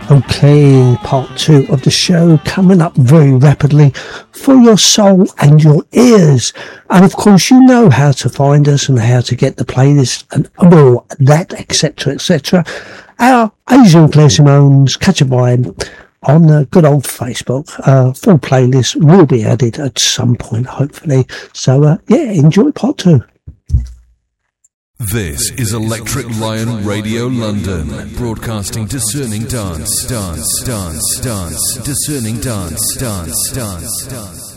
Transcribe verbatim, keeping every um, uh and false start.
Okay, part two of the show coming up very rapidly for your soul and your ears. And of course, you know how to find us and how to get the playlist and all that, et cetera, et cetera. Our Asian Classimones, catch a vibe on the good old Facebook. Uh, full playlist will be added at some point, hopefully. So, uh, yeah, enjoy part two. This is Electric Lion Radio London, broadcasting discerning dance, dance, dance, dance, discerning dance, dance, dance, dance.